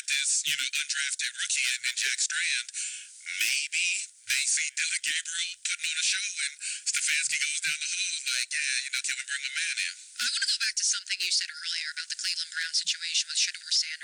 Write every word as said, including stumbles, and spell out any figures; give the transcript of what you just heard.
got this, you know, undrafted rookie in, in Jack Strand. Maybe they see Dylan Gabriel putting on a show and Stefanski goes down the hall like, yeah, you know, can we bring my man in? I want to go back to something you said earlier about the Cleveland Browns situation with Shador Sanders.